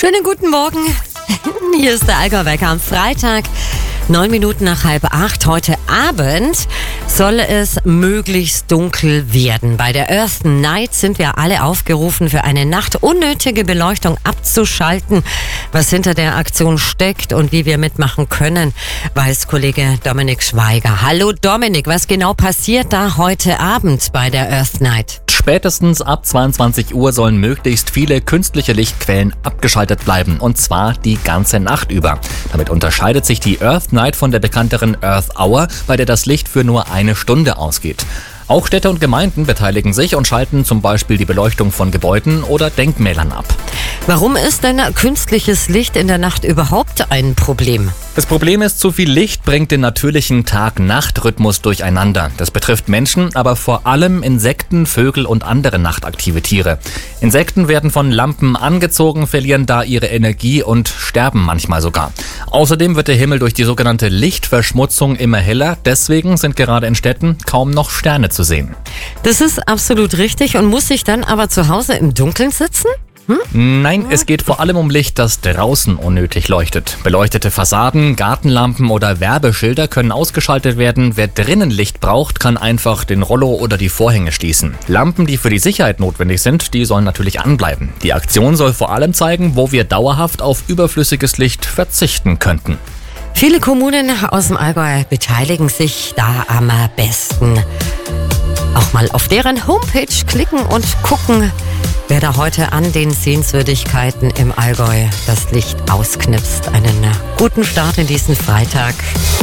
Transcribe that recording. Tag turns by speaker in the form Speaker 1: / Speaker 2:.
Speaker 1: Schönen guten Morgen. Hier ist der Allgäu-Wecker am Freitag. 9 Minuten nach 7:30. Heute Abend soll es möglichst dunkel werden. Bei der Earth Night sind wir alle aufgerufen, für eine Nacht unnötige Beleuchtung abzuschalten. Was hinter der Aktion steckt und wie wir mitmachen können, weiß Kollege Dominik Schweiger. Hallo Dominik, was genau passiert da heute Abend bei der Earth Night?
Speaker 2: Spätestens ab 22 Uhr sollen möglichst viele künstliche Lichtquellen abgeschaltet bleiben, und zwar die ganze Nacht über. Damit unterscheidet sich die Earth Night von der bekannteren Earth Hour, bei der das Licht für nur eine Stunde ausgeht. Auch Städte und Gemeinden beteiligen sich und schalten zum Beispiel die Beleuchtung von Gebäuden oder Denkmälern ab.
Speaker 1: Warum ist denn künstliches Licht in der Nacht überhaupt ein Problem?
Speaker 2: Das Problem ist, zu viel Licht bringt den natürlichen Tag-Nacht-Rhythmus durcheinander. Das betrifft Menschen, aber vor allem Insekten, Vögel und andere nachtaktive Tiere. Insekten werden von Lampen angezogen, verlieren da ihre Energie und sterben manchmal sogar. Außerdem wird der Himmel durch die sogenannte Lichtverschmutzung immer heller. Deswegen sind gerade in Städten kaum noch Sterne zu sehen.
Speaker 1: Das ist absolut richtig. Und muss ich dann aber zu Hause im Dunkeln sitzen?
Speaker 2: Nein, es geht vor allem um Licht, das draußen unnötig leuchtet. Beleuchtete Fassaden, Gartenlampen oder Werbeschilder können ausgeschaltet werden. Wer drinnen Licht braucht, kann einfach den Rollo oder die Vorhänge schließen. Lampen, die für die Sicherheit notwendig sind, die sollen natürlich anbleiben. Die Aktion soll vor allem zeigen, wo wir dauerhaft auf überflüssiges Licht verzichten könnten.
Speaker 1: Viele Kommunen aus dem Allgäu beteiligen sich da am besten. Auch mal auf deren Homepage klicken und gucken, wer da heute an den Sehenswürdigkeiten im Allgäu das Licht ausknipst. Einen guten Start in diesen Freitag.